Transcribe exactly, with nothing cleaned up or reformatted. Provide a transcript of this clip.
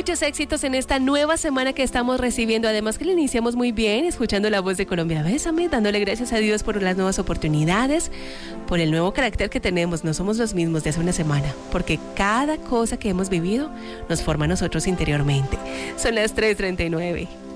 muchos éxitos en esta nueva semana que estamos recibiendo. Además que le iniciamos muy bien, escuchando la voz de Colombia Bésame, dándole gracias a Dios por las nuevas oportunidades, por el nuevo carácter que tenemos. No somos los mismos de hace una semana, porque cada cosa que hemos vivido nos forma a nosotros interiormente. Son las tres treinta y nueve.